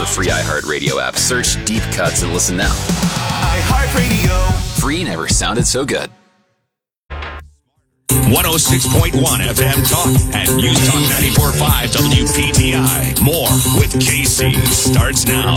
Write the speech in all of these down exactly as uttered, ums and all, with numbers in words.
the free iHeartRadio app. Search Deep Cuts and listen now. iHeartRadio. Free never sounded so good. one oh six point one F M Talk and News Talk ninety-four point five W P T I. More with K C starts now.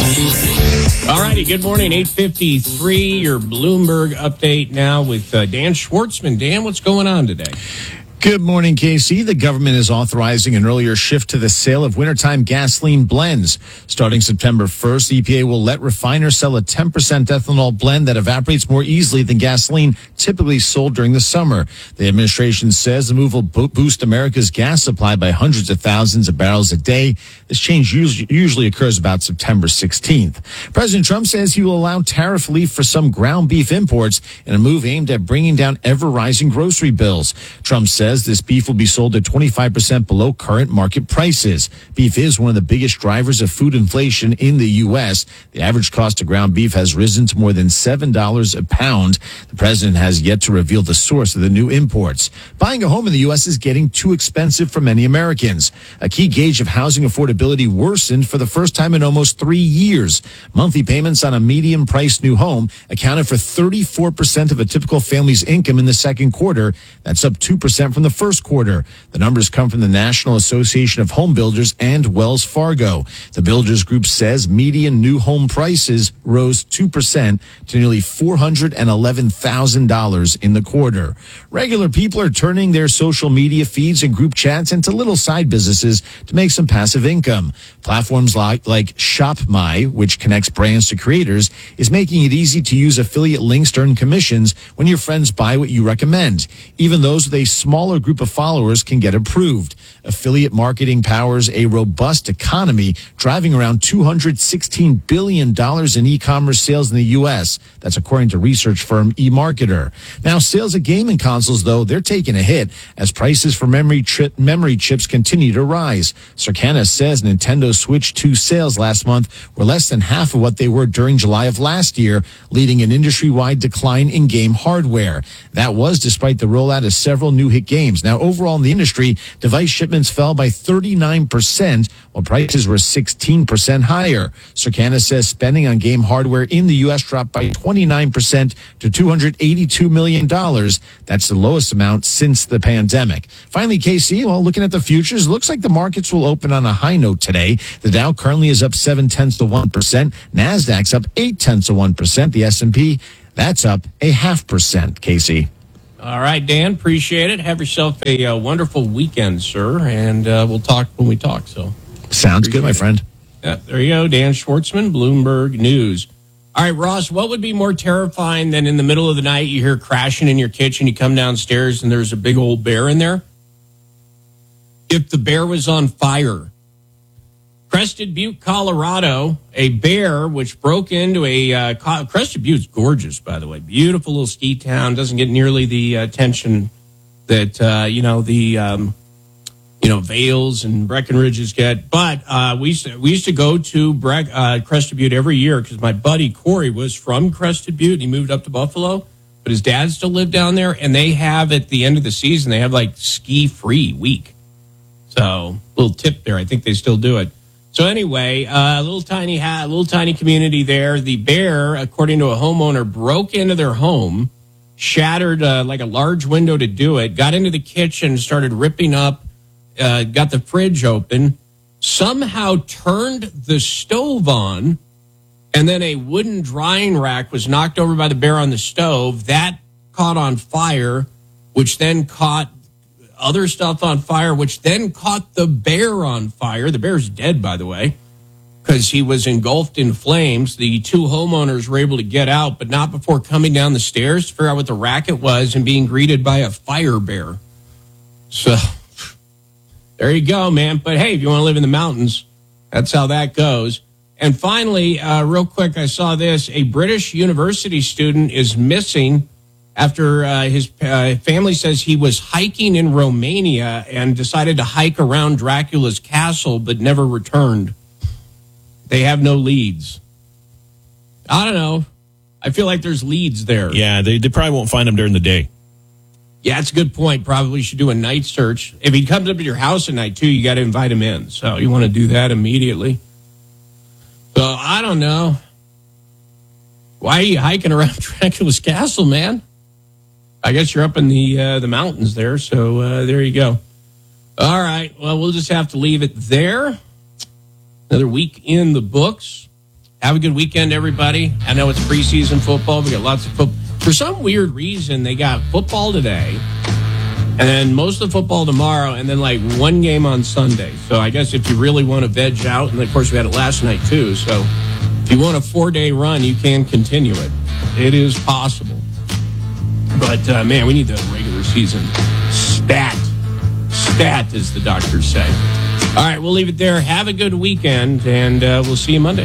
All righty, good morning, eight fifty-three, your Bloomberg update now with uh, Dan Schwartzman. Dan, what's going on today? Good morning, K C. The government is authorizing an earlier shift to the sale of wintertime gasoline blends. Starting September first, the E P A will let refiners sell a ten percent ethanol blend that evaporates more easily than gasoline typically sold during the summer. The administration says the move will bo- boost America's gas supply by hundreds of thousands of barrels a day. This change usually, usually occurs about September sixteenth. President Trump says he will allow tariff relief for some ground beef imports in a move aimed at bringing down ever-rising grocery bills. Trump says this beef will be sold at twenty-five percent below current market prices. Beef is one of the biggest drivers of food inflation in the U S. The average cost of ground beef has risen to more than seven dollars a pound. The president has yet to reveal the source of the new imports. Buying a home in the U S is getting too expensive for many Americans. A key gauge of housing affordability worsened for the first time in almost three years. Monthly payments on a medium-priced new home accounted for thirty-four percent of a typical family's income in the second quarter. That's up two percent from the first quarter. The numbers come from the National Association of Home Builders and Wells Fargo. The Builders Group says median new home prices rose two percent to nearly four hundred eleven thousand dollars in the quarter. Regular people are turning their social media feeds and group chats into little side businesses to make some passive income. Platforms like, like ShopMy, which connects brands to creators, is making it easy to use affiliate links to earn commissions when your friends buy what you recommend. Even those with a smaller group of followers can get approved. Affiliate marketing powers a robust economy, driving around two hundred sixteen billion dollars in e-commerce sales in the U S. That's according to research firm eMarketer. Now, sales of gaming consoles, though, they're taking a hit as prices for memory, tri- memory chips continue to rise. Circana says Nintendo Switch two sales last month were less than half of what they were during July of last year, leading an industry-wide decline in game hardware. That was despite the rollout of several new hit games. Now, overall in the industry, device shipments fell by thirty-nine percent, while prices were sixteen percent higher. Circana says spending on game hardware in the U S dropped by twenty-nine percent to two hundred eighty-two million dollars. That's the lowest amount since the pandemic. Finally, K C, well, looking at the futures, it looks like the markets will open on a high note today. The Dow currently is up seven tenths of one percent. NASDAQ's up eight tenths of one percent. The S and P, that's up a half percent, K C. All right, Dan, appreciate it. Have yourself a uh, wonderful weekend, sir, and uh, we'll talk when we talk. So, sounds good, my friend. Yeah, there you go, Dan Schwartzman, Bloomberg News. All right, Ross, what would be more terrifying than in the middle of the night you hear crashing in your kitchen, you come downstairs, and there's a big old bear in there? If the bear was on fire. Crested Butte, Colorado, a bear which broke into a uh, Crested Butte's gorgeous, by the way, beautiful little ski town. Doesn't get nearly the attention that uh, you know the um, you know Vales and Breckenridges get. But uh, we used to, we used to go to Bre- uh, Crested Butte every year because my buddy Corey was from Crested Butte. He moved up to Buffalo, but his dad still lived down there. And they have at the end of the season they have like ski free week. So little tip there. I think they still do it. So anyway, a uh, little tiny ha- little tiny community there. The bear, according to a homeowner, broke into their home, shattered uh, like a large window to do it, got into the kitchen, started ripping up, uh, got the fridge open, somehow turned the stove on, and then a wooden drying rack was knocked over by the bear on the stove. That caught on fire, which then caught other stuff on fire, which then caught the bear on fire. The bear's dead, by the way, because he was engulfed in flames. The two homeowners were able to get out, but not before coming down the stairs to figure out what the racket was and being greeted by a fire bear. So there you go, man. But hey, if you want to live in the mountains, that's how that goes. And finally, uh, real quick, I saw this. A British university student is missing after uh, his uh, family says he was hiking in Romania and decided to hike around Dracula's castle but never returned. They have no leads. I don't know. I feel like there's leads there. Yeah, they, they probably won't find him during the day. Yeah, that's a good point. Probably should do a night search. If he comes up to your house at night, too, you got to invite him in. So you want to do that immediately. So I don't know. Why are you hiking around Dracula's castle, man? I guess you're up in the uh, the mountains there, so uh, there you go. All right, well, we'll just have to leave it there. Another week in the books. Have a good weekend, everybody. I know it's preseason football. We got lots of football. For some weird reason, they got football today, and then most of the football tomorrow, and then like one game on Sunday. So I guess if you really want to veg out, and of course we had it last night too, so if you want a four-day run, you can continue it. It is possible. But, uh, man, we need the regular season stat. Stat, as the doctors say. All right, we'll leave it there. Have a good weekend, and uh, we'll see you Monday.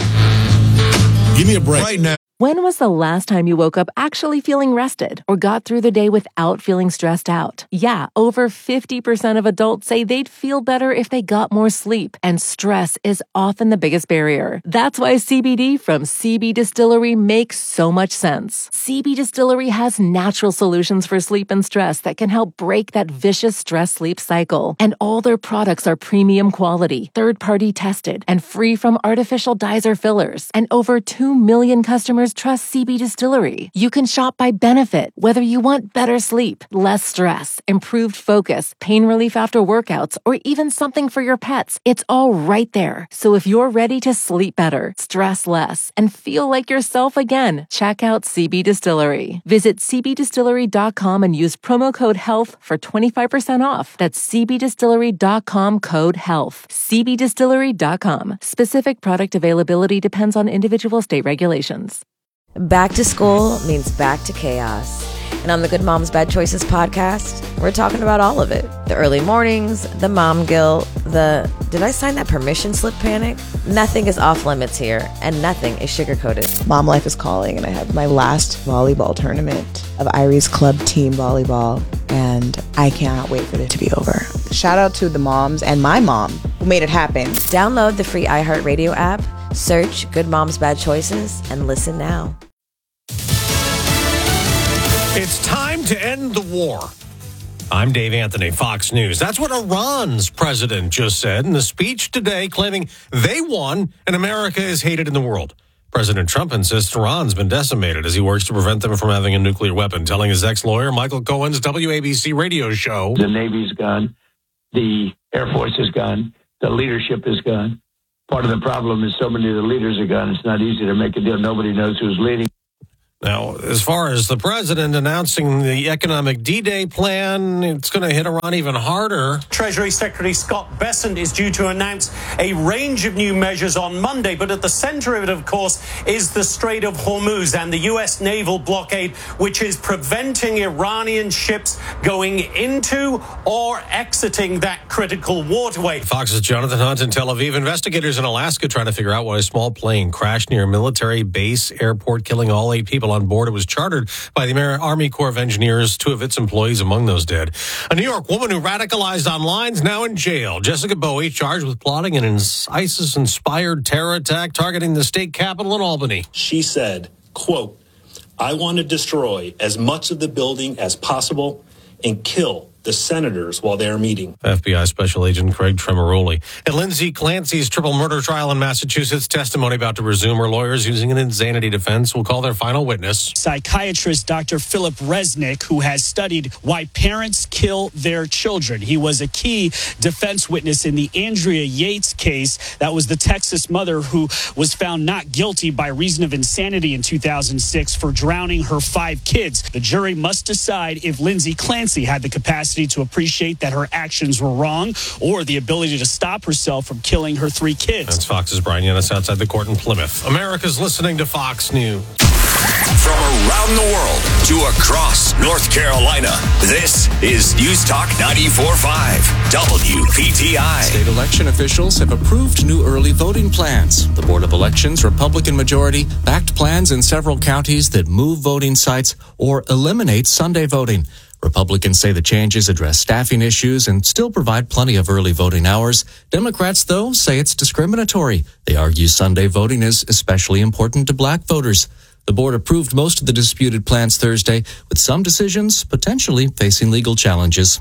Give me a break. Right now. When was the last time you woke up actually feeling rested or got through the day without feeling stressed out? Yeah, over fifty percent of adults say they'd feel better if they got more sleep, and stress is often the biggest barrier. That's why C B D from C B Distillery makes so much sense. C B Distillery has natural solutions for sleep and stress that can help break that vicious stress-sleep cycle. And all their products are premium quality, third-party tested, and free from artificial dyes or fillers. And over two million customers trust C B Distillery. You can shop by benefit, whether you want better sleep, less stress, improved focus, pain relief after workouts, or even something for your pets. It's all right there. So if you're ready to sleep better, stress less, and feel like yourself again, check out C B Distillery. Visit c b distillery dot com and use promo code HEALTH for twenty-five percent off. That's c b distillery dot com code HEALTH. c b distillery dot com. Specific product availability depends on individual state regulations. Back to school means back to chaos. And on the Good Moms Bad Choices podcast, we're talking about all of it. The early mornings, the mom guilt, the did I sign that permission slip panic? Nothing is off limits here, and nothing is sugar-coated. Mom life is calling, and I have my last volleyball tournament of Irie's Club Team Volleyball, and I cannot wait for it to be over. Shout out to the moms and my mom who made it happen. Download the free iHeartRadio app, search Good Moms Bad Choices, and listen now. It's time to end the war. I'm Dave Anthony, Fox News. That's what Iran's president just said in a speech today, claiming they won and America is hated in the world. President Trump insists Iran's been decimated as he works to prevent them from having a nuclear weapon, telling his ex-lawyer Michael Cohen's W A B C radio show. The Navy's gone. The Air Force is gone. The leadership is gone. Part of the problem is so many of the leaders are gone. It's not easy to make a deal. Nobody knows who's leading. Now, as far as the president announcing the economic D-Day plan, it's going to hit Iran even harder. Treasury Secretary Scott Bessent is due to announce a range of new measures on Monday, but at the center of it, of course, is the Strait of Hormuz and the U S naval blockade, which is preventing Iranian ships going into or exiting that critical waterway. Fox's Jonathan Hunt in Tel Aviv. Investigators in Alaska trying to figure out why a small plane crashed near a military base airport, killing all eight people on board. It was chartered by the Army Corps of Engineers, two of its employees among those dead. A New York woman who radicalized online is now in jail. Jessica Bowie charged with plotting an ISIS-inspired terror attack targeting the state capitol in Albany. She said, quote, "I want to destroy as much of the building as possible and kill the senators while they are meeting." F B I Special Agent Craig Tremoroli. And Lindsay Clancy's triple murder trial in Massachusetts, testimony about to resume. Her lawyers, using an insanity defense, will call their final witness. Psychiatrist Doctor Philip Resnick, who has studied why parents kill their children. He was a key defense witness in the Andrea Yates case. That was the Texas mother who was found not guilty by reason of insanity in two thousand six for drowning her five kids. The jury must decide if Lindsay Clancy had the capacity to appreciate that her actions were wrong or the ability to stop herself from killing her three kids. That's Fox's Brian Yanis outside the court in Plymouth. America's listening to Fox News. From around the world to across North Carolina, this is News Talk ninety-four point five W P T I. State election officials have approved new early voting plans. The Board of Elections Republican majority backed plans in several counties that move voting sites or eliminate Sunday voting. Republicans say the changes address staffing issues and still provide plenty of early voting hours. Democrats, though, say it's discriminatory. They argue Sunday voting is especially important to black voters. The board approved most of the disputed plans Thursday, with some decisions potentially facing legal challenges.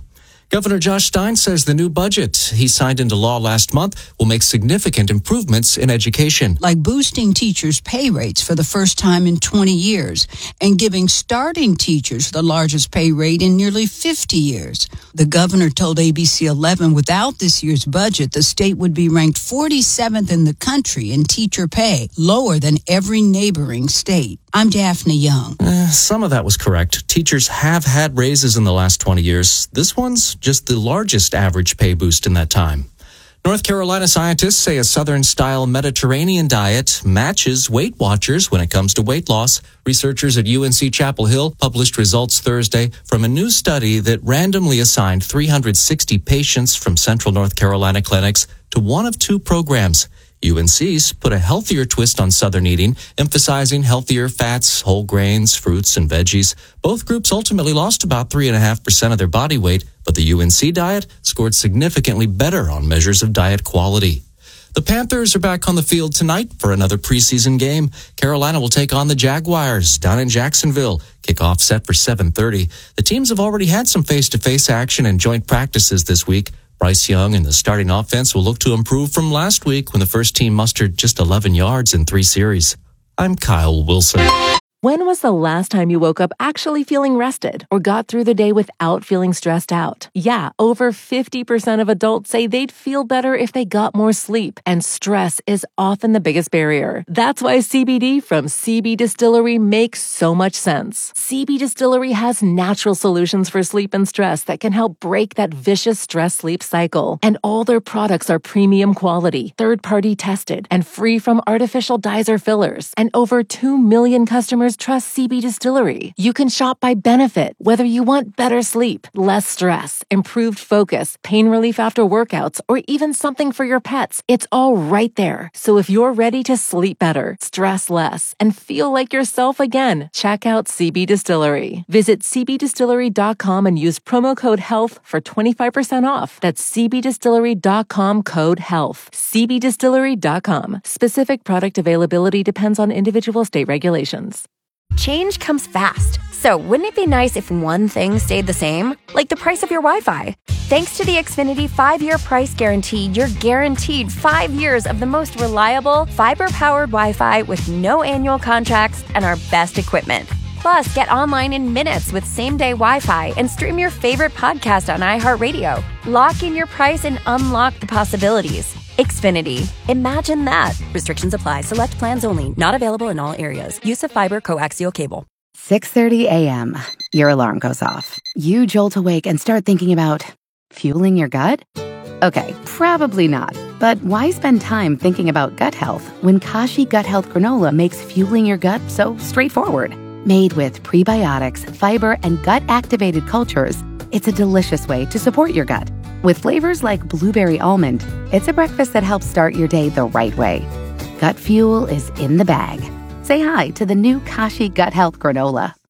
Governor Josh Stein says the new budget he signed into law last month will make significant improvements in education. Like boosting teachers' pay rates for the first time in twenty years and giving starting teachers the largest pay rate in nearly fifty years. The governor told A B C eleven without this year's budget, the state would be ranked forty-seventh in the country in teacher pay, lower than every neighboring state. I'm Daphne Young. Uh, some of that was correct. Teachers have had raises in the last twenty years. This one's just the largest average pay boost in that time. North Carolina scientists say a Southern-style Mediterranean diet matches Weight Watchers when it comes to weight loss. Researchers at U N C Chapel Hill published results Thursday from a new study that randomly assigned three hundred sixty patients from Central North Carolina clinics to one of two programs. U N C's put a healthier twist on Southern eating, emphasizing healthier fats, whole grains, fruits, and veggies. Both groups ultimately lost about three point five percent of their body weight, but the U N C diet scored significantly better on measures of diet quality. The Panthers are back on the field tonight for another preseason game. Carolina will take on the Jaguars down in Jacksonville. Kickoff set for seven thirty. The teams have already had some face-to-face action and joint practices this week. Bryce Young and the starting offense will look to improve from last week when the first team mustered just eleven yards in three series. I'm Kyle Wilson. When was the last time you woke up actually feeling rested or got through the day without feeling stressed out? Yeah, over fifty percent of adults say they'd feel better if they got more sleep, and stress is often the biggest barrier. That's why C B D from C B Distillery makes so much sense. C B Distillery has natural solutions for sleep and stress that can help break that vicious stress-sleep cycle. And all their products are premium quality, third-party tested, and free from artificial dyes or fillers. And over two million customers trust C B Distillery. You can shop by benefit, whether you want better sleep, less stress, improved focus, pain relief after workouts, or even something for your pets. It's all right there. So if you're ready to sleep better, stress less, and feel like yourself again, check out C B Distillery. Visit c b distillery dot com and use promo code HEALTH for twenty-five percent off. That's c b distillery dot com code HEALTH. c b distillery dot com. Specific product availability depends on individual state regulations. Change comes fast, so wouldn't it be nice if one thing stayed the same? Like the price of your Wi-Fi. Thanks to the Xfinity five-year price guarantee, you're guaranteed five years of the most reliable, fiber-powered Wi-Fi with no annual contracts and our best equipment. Plus, get online in minutes with same-day Wi-Fi and stream your favorite podcast on iHeartRadio. Lock in your price and unlock the possibilities. Xfinity. Imagine that. Restrictions apply. Select plans only. Not available in all areas. Use of fiber coaxial cable. six thirty a.m. Your alarm goes off. You jolt awake and start thinking about fueling your gut? Okay, probably not. But why spend time thinking about gut health when Kashi Gut Health Granola makes fueling your gut so straightforward? Made with prebiotics, fiber, and gut-activated cultures, it's a delicious way to support your gut. With flavors like blueberry almond, it's a breakfast that helps start your day the right way. Gut fuel is in the bag. Say hi to the new Kashi Gut Health Granola.